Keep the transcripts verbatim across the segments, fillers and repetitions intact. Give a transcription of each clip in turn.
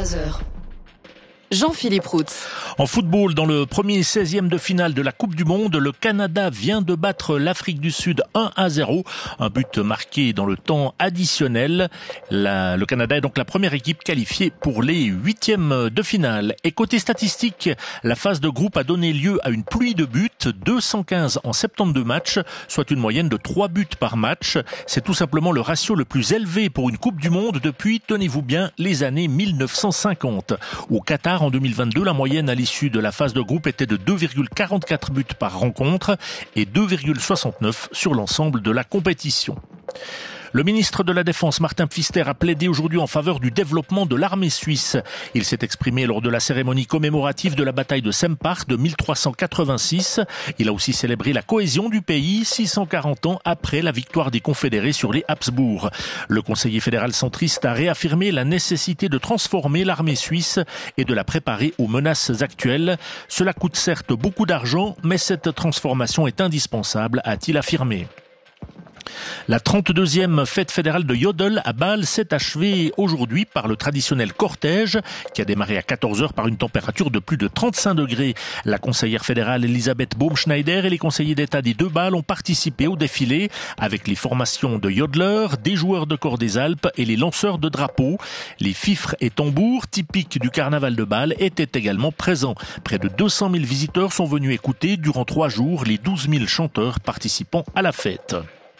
vingt-trois heures. Jean-Philippe Roux. En football, dans le premier seizième de finale de la Coupe du Monde, le Canada vient de battre l'Afrique du Sud un à zéro. Un but marqué dans le temps additionnel. La, le Canada est donc la première équipe qualifiée pour les huitièmes de finale. Et côté statistique, la phase de groupe a donné lieu à une pluie de buts, deux cent quinze en soixante-douze matchs, soit une moyenne de trois buts par match. C'est tout simplement le ratio le plus élevé pour une Coupe du Monde depuis, tenez-vous bien, les années mille neuf cent cinquante. Au Qatar, en deux mille vingt-deux, la moyenne à l'issue de la phase de groupe était de deux virgule quarante-quatre buts par rencontre et deux virgule soixante-neuf sur l'ensemble de la compétition. Le ministre de la Défense, Martin Pfister, a plaidé aujourd'hui en faveur du développement de l'armée suisse. Il s'est exprimé lors de la cérémonie commémorative de la bataille de Sempach de mille trois cent quatre-vingt-six. Il a aussi célébré la cohésion du pays, six cent quarante ans après la victoire des Confédérés sur les Habsbourg. Le conseiller fédéral centriste a réaffirmé la nécessité de transformer l'armée suisse et de la préparer aux menaces actuelles. Cela coûte certes beaucoup d'argent, mais cette transformation est indispensable, a-t-il affirmé. La trente-deuxième fête fédérale de Yodel à Bâle s'est achevée aujourd'hui par le traditionnel cortège qui a démarré à quatorze heures par une température de plus de trente-cinq degrés. La conseillère fédérale Elisabeth Baumschneider et les conseillers d'État des deux Bâles ont participé au défilé avec les formations de yodeleurs, des joueurs de corps des Alpes et les lanceurs de drapeaux. Les fifres et tambours typiques du carnaval de Bâle étaient également présents. Près de deux cent mille visiteurs sont venus écouter durant trois jours les douze mille chanteurs participant à la fête.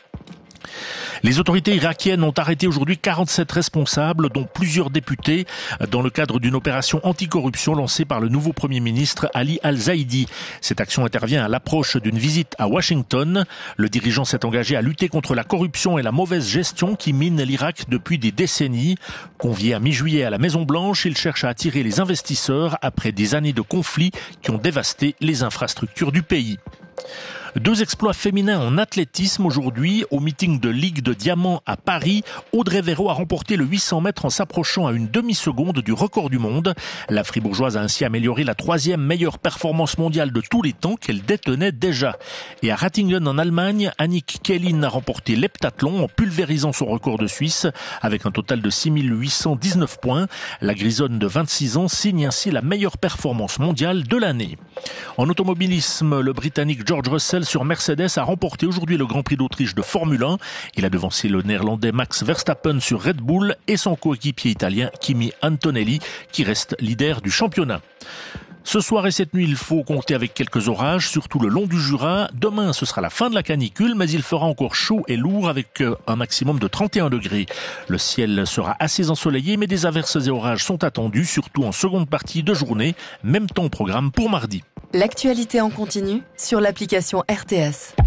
Les autorités irakiennes ont arrêté aujourd'hui quarante-sept responsables, dont plusieurs députés, dans le cadre d'une opération anticorruption lancée par le nouveau Premier ministre Ali Al-Zaidi. Cette action intervient à l'approche d'une visite à Washington. Le dirigeant s'est engagé à lutter contre la corruption et la mauvaise gestion qui minent l'Irak depuis des décennies. Convié à mi-juillet à la Maison-Blanche, il cherche à attirer les investisseurs après des années de conflits qui ont dévasté les infrastructures du pays. Deux exploits féminins en athlétisme aujourd'hui. Au meeting de Ligue de Diamant à Paris, Audrey Véro a remporté le huit cents mètres en s'approchant à une demi-seconde du record du monde. La Fribourgeoise a ainsi amélioré la troisième meilleure performance mondiale de tous les temps qu'elle détenait déjà. Et à Ratingen en Allemagne, Annick Kellin a remporté l'heptathlon en pulvérisant son record de Suisse avec un total de six mille huit cent dix-neuf points. La Grisonne de vingt-six ans signe ainsi la meilleure performance mondiale de l'année. En automobilisme, le Britannique George Russell sur Mercedes a remporté aujourd'hui le Grand Prix d'Autriche de Formule un. Il a devancé le Néerlandais Max Verstappen sur Red Bull et son coéquipier italien Kimi Antonelli qui reste leader du championnat. Ce soir et cette nuit, il faut compter avec quelques orages, surtout le long du Jura. Demain, ce sera la fin de la canicule, mais il fera encore chaud et lourd avec un maximum de trente et un degrés. Le ciel sera assez ensoleillé, mais des averses et orages sont attendus, surtout en seconde partie de journée. Même temps au programme pour mardi. L'actualité en continu sur l'application R T S.